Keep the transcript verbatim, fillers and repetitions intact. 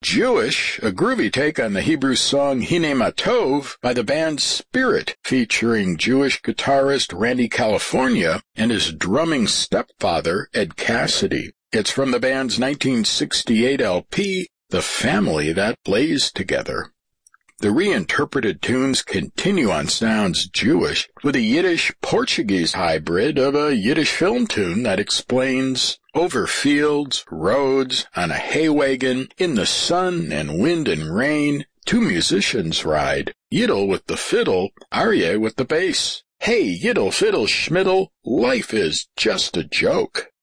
Jewish, a groovy take on the Hebrew song Hine Matov by the band Spirit, featuring Jewish guitarist Randy California and his drumming stepfather, Ed Cassidy. It's from the band's nineteen sixty-eight L P, The Family That Plays Together. The reinterpreted tunes continue on Sounds Jewish with a Yiddish-Portuguese hybrid of a Yiddish film tune that explains over fields, roads, on a hay wagon, in the sun and wind and rain, two musicians ride, Yiddle with the fiddle, Aryeh with the bass. Hey, Yiddle, fiddle, schmiddle, life is just a joke.